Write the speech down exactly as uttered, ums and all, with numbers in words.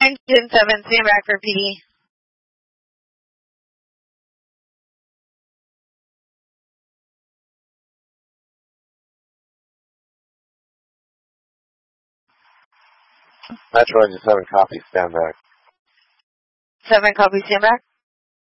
Engine seven, stand back for P D. Metro Engine seven, copy, stand back. seven, copy, stand back.